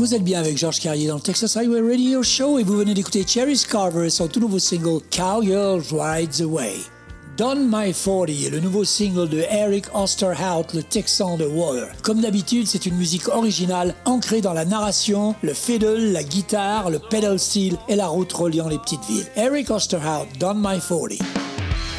Vous êtes bien avec Georges Carrier dans le Texas Highway Radio Show et vous venez d'écouter Cherry Carver et son tout nouveau single Cowgirl Rides Away. Done My 40 est le nouveau single de Eric Osterhout, le Texan de Water. Comme d'habitude, c'est une musique originale ancrée dans la narration, le fiddle, la guitare, le pedal steel et la route reliant les petites villes. Eric Osterhout, Done My 40.